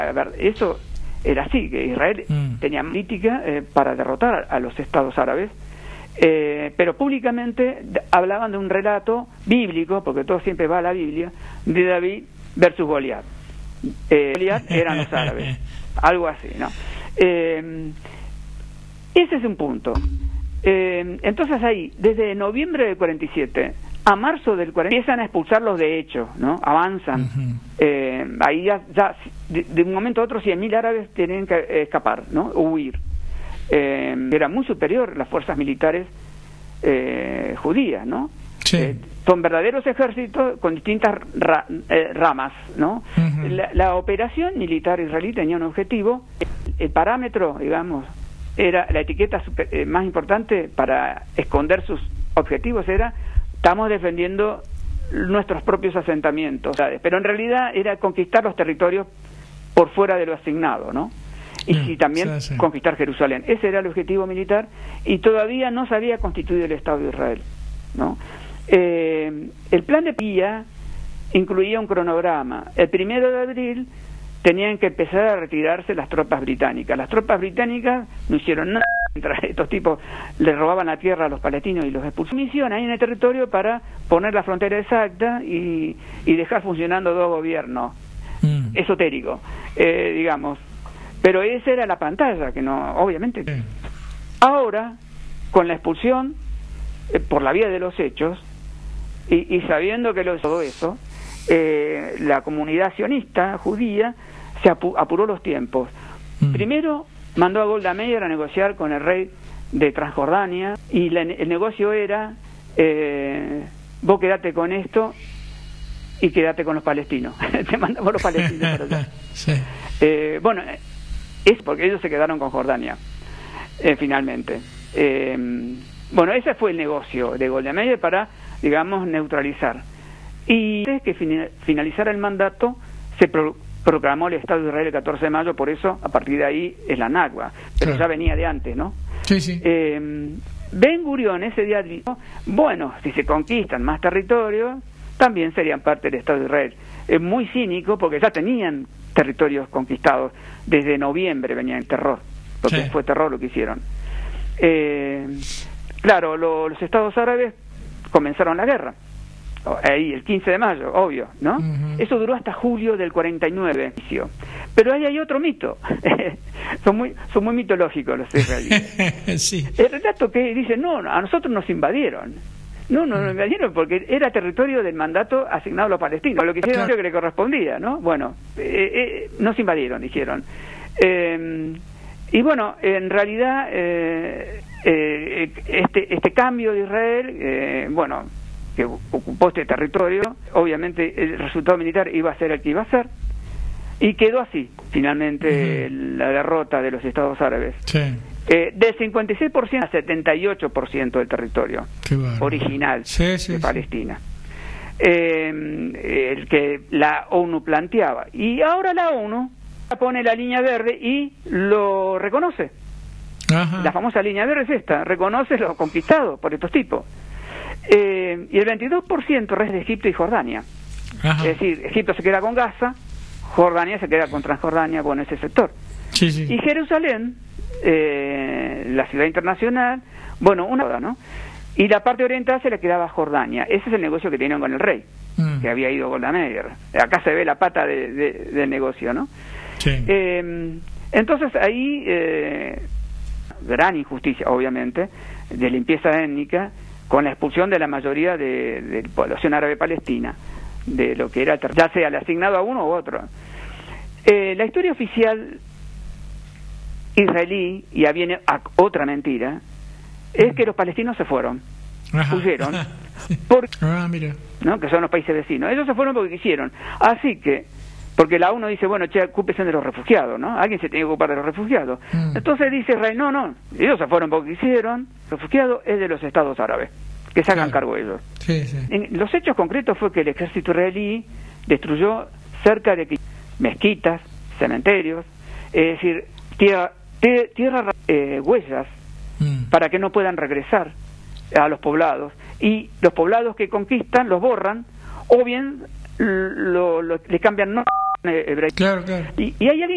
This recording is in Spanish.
A ver, eso era así, que Israel tenía política para derrotar a los estados árabes, pero públicamente hablaban de un relato bíblico, porque todo siempre va a la Biblia, de David versus Goliat. Goliat eran los árabes, algo así, ¿no? Ese es un punto. Entonces ahí, desde noviembre del 47 a marzo del 40, empiezan a expulsarlos de hecho, ¿no? Avanzan. Ahí ya de un momento a otro 100.000 árabes tienen que escapar, ¿no? O huir. Era muy superior las fuerzas militares judías, ¿no? Sí. Son verdaderos ejércitos con distintas ramas, ¿no? La operación militar israelí tenía un objetivo. El parámetro, digamos, era la etiqueta más importante para esconder sus objetivos, era: estamos defendiendo nuestros propios asentamientos, pero en realidad era conquistar los territorios por fuera de lo asignado, ¿no? Y también conquistar Jerusalén. Ese era el objetivo militar, y todavía no se había constituido el Estado de Israel, ¿no? El plan de Pía incluía un cronograma. El 1 de abril tenían que empezar a retirarse las tropas británicas. Las tropas británicas no hicieron nada mientras estos tipos le robaban la tierra a los palestinos y los expulsaron. Misión ahí en el territorio para poner la frontera exacta y dejar funcionando dos gobiernos esotéricos, digamos. Pero esa era la pantalla, que no, obviamente. Ahora, con la expulsión por la vía de los hechos, y sabiendo que todo eso, la comunidad sionista judía se apuró los tiempos. Primero mandó a Golda Meir a negociar con el rey de Transjordania, y el negocio era: vos quedate con esto y quedate con los palestinos. Te mandamos los palestinos para allá. Bueno, es porque ellos se quedaron con Jordania, finalmente. Bueno, ese fue el negocio de Golda Meir para, digamos, neutralizar. Y antes que finalizara el mandato, se proclamó el Estado de Israel el 14 de mayo, por eso, a partir de ahí, es la Nakba. Pero ya venía de antes, ¿no? Ben Gurión ese día dijo: bueno, si se conquistan más territorios, también serían parte del Estado de Israel. Es muy cínico, porque ya tenían territorios conquistados. Desde noviembre venía el terror, porque fue terror lo que hicieron. Claro, los estados árabes comenzaron la guerra. Ahí, el 15 de mayo, obvio, ¿no? Eso duró hasta julio del 49. Pero ahí hay otro mito. son muy mitológicos los israelíes. El relato que dice: no, a nosotros nos invadieron. No nos invadieron porque era territorio del mandato asignado a los palestinos. Lo que hicieron que le correspondía, ¿no? Bueno, nos invadieron, dijeron. Y bueno, en realidad, este cambio de Israel, bueno, que ocupó este territorio, obviamente el resultado militar iba a ser el que iba a ser, y quedó así, finalmente, la derrota de los estados árabes. Del 56% a 78% del territorio original de Palestina. El que la ONU planteaba. Y ahora la ONU pone la línea verde y lo reconoce. La famosa línea verde es esta: reconoce lo conquistado por estos tipos. Y el 22% es de Egipto y Jordania. Es decir, Egipto se queda con Gaza, Jordania se queda con Transjordania, bueno, ese sector. Y Jerusalén, la ciudad internacional, bueno, ¿no? Y la parte oriental se le quedaba a Jordania. Ese es el negocio que tenían con el rey, que había ido Golda Meir. Acá se ve la pata del negocio, ¿no? Entonces ahí, gran injusticia, obviamente, de limpieza étnica, con la expulsión de la mayoría de la población árabe palestina, de lo que era, ya sea el asignado a uno u otro. La historia oficial israelí, y viene otra mentira, es que los palestinos se fueron, huyeron, ¿no? Que son los países vecinos. Ellos se fueron porque quisieron. Así que, porque la ONU dice: bueno, ocúpese de los refugiados, ¿no? Alguien se tiene que ocupar de los refugiados. Entonces dice Israel: no, ellos se fueron porque quisieron. Refugiado es de los estados árabes, que se hagan cargo ellos. En los hechos concretos fue que el ejército israelí destruyó cerca de mezquitas, cementerios, es decir, tierra huellas para que no puedan regresar a los poblados, y los poblados que conquistan los borran, o bien le cambian nombre hebreo. Y hay alguien